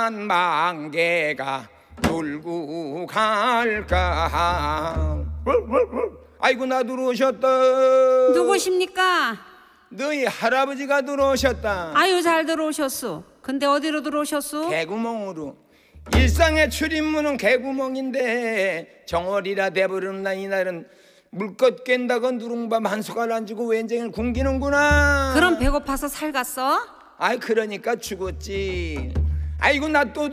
한 만개가 놀고 갈까. 아이고 나 들어오셨다. 누구십니까? 너희 할아버지가 들어오셨다. 아유 잘 들어오셨소. 근데 어디로 들어오셨소? 개구멍으로. 일상의 출입문은 개구멍인데 정월이라 돼버리는 날 이날은 물것 깬다고 누룽밥 한 숟갈 안 주고 웬쟁이를 굶기는구나. 그럼 배고파서 살갔어? 아이 그러니까 죽었지. 아이고 나 또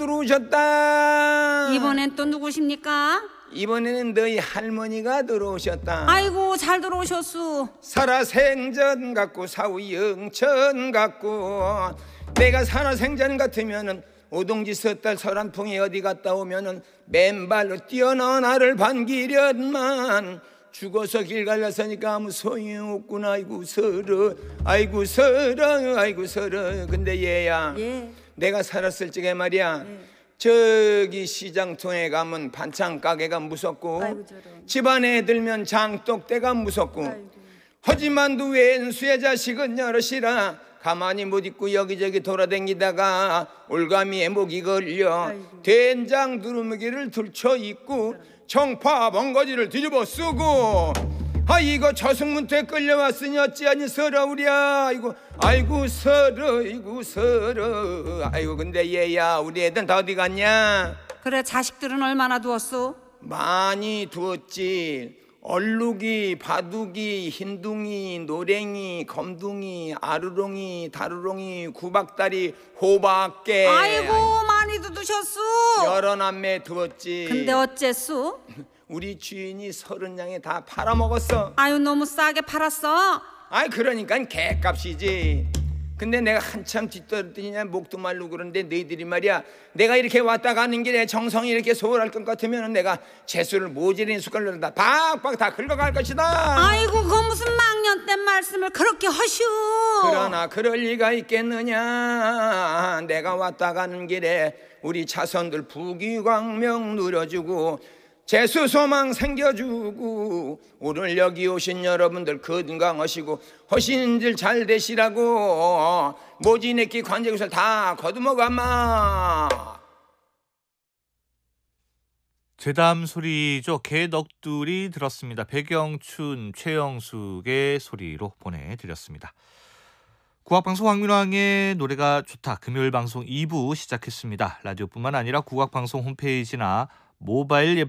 들어오셨다. 이번엔 또 누구십니까? 이번에는 너희 할머니가 들어오셨다. 아이고 잘 들어오셨소. 살아생전 같고 사후영천 같고. 내가 살아생전 같으면은 오동지 섣달 설한풍이 어디 갔다 오면은 맨발로 뛰어나와 나를 반기련만. 죽어서 길 갈라서니까 아무 소용없구나. 아이고 서러 아이고 서러 아이고 서러. 근데 얘야 예. 내가 살았을 적에 말이야 저기 시장통에 가면 반찬 가게가 무섭고 아이고, 저런. 집안에 들면 장독대가 무섭고 아이고. 하지만 또 왼수의 자식은 여럿이라 가만히 못 있고 여기저기 돌아다니다가 올가미에 목이 걸려 아이고. 된장 두루무기를 들쳐 입고 청파 번거지를 뒤집어 쓰고 이거 저승문태 끌려왔으니 어찌하니 서러우랴. 아이고 서러 아이고 서러. 아이고 근데 얘야 우리 애들 다 어디 갔냐? 그래 자식들은 얼마나 두었소? 많이 두었지. 얼룩이, 바둑이, 흰둥이, 노랭이, 검둥이, 아르롱이, 다르롱이, 구박다리, 호박깨. 아이고 많이 두셨소. 여러 남매 두었지. 근데 어째소? 우리 주인이 30냥에 다 팔아먹었어. 아유 너무 싸게 팔았어. 아이 그러니까 개값이지. 근데 내가 한참 뒤떨었더니 목도 말르고 그러는데 너희들이 말이야 내가 이렇게 왔다 가는 길에 정성이 이렇게 소홀할 것 같으면 내가 채소를 모질인 숟갈로 다 박박 다 긁어갈 것이다. 아이고 그 무슨 망년된 말씀을 그렇게 하시오. 그러나 그럴 리가 있겠느냐. 내가 왔다 가는 길에 우리 자손들 부귀광명 누려주고 재수소망 생겨주고 오늘 여기 오신 여러분들 건강하시고 허신들 잘 되시라고 모지내끼 관제구슬 다 거두먹어마. 재담 소리죠. 개넋두리 들었습니다. 백영춘, 최영숙의 소리로 보내드렸습니다. 국악방송 황민왕의 노래가 좋다. 금요일 방송 2부 시작했습니다. 라디오뿐만 아니라 국악방송 홈페이지나 모바일